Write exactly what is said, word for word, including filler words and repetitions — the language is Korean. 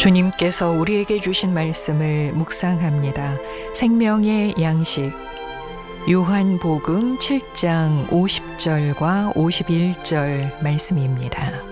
주님께서 우리에게 주신 말씀을 묵상합니다. 생명의 양식 요한복음 칠 장 오십 절과 오십일 절 말씀입니다.